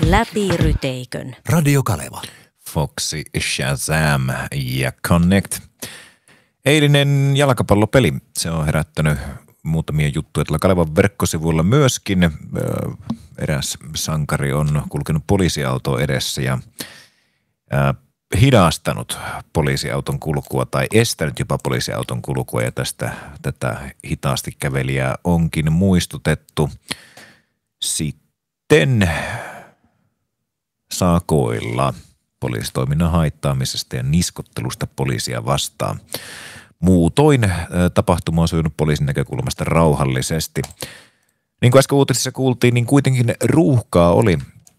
Läpi ryteikön. Radio Kaleva. Foxy, Shazam ja Connect. Eilinen jalkapallopeli, se on herättänyt muutamia juttuja tuolla Kalevan verkkosivuilla myöskin. Eräs sankari on kulkenut poliisiautoa edessä ja hidastanut poliisiauton kulkua tai estänyt jopa poliisiauton kulkua, ja tätä hitaasti kävelijää onkin muistutettu sitten sakoilla poliisitoiminnan haittaamisesta ja niskottelusta poliisia vastaan. Muutoin tapahtuma on sujunut poliisin näkökulmasta rauhallisesti. Niin kuin äsken uutisissa kuultiin, niin kuitenkin ruuhkaa oli.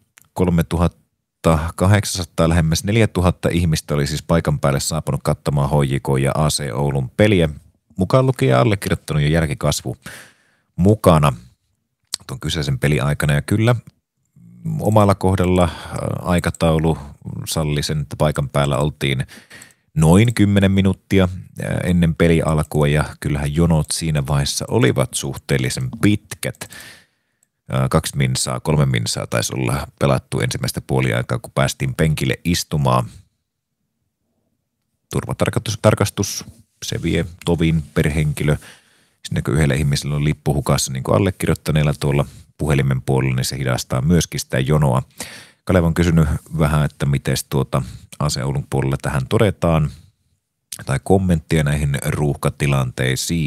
3800 lähemmäs 4000 ihmistä oli siis paikan päälle saapunut katsomaan HJK ja AC Oulun peliä. Mukaan lukien allekirjoittanut jo Jälkikasvu mukana tuon kyseisen peliaikana. Ja kyllä omalla kohdalla aikataulu salli sen, että paikan päällä oltiin noin 10 minuuttia ennen peli alkua, ja kyllähän jonot siinä vaiheessa olivat suhteellisen pitkät. 3 minsaa taisi olla pelattu ensimmäistä puoliaikaa, kun päästiin penkille istumaan. Turvatarkastus, se vie tovin per henkilö. Sinne kun yhdellä ihmisellä on lippu hukassa, niin kuin allekirjoittaneella tuolla puhelimen puolella, niin se hidastaa myöskin sitä jonoa. Kalev on kysynyt vähän, että miten AC Oulun puolella tähän todetaan, tai kommenttia näihin ruuhkatilanteisiin.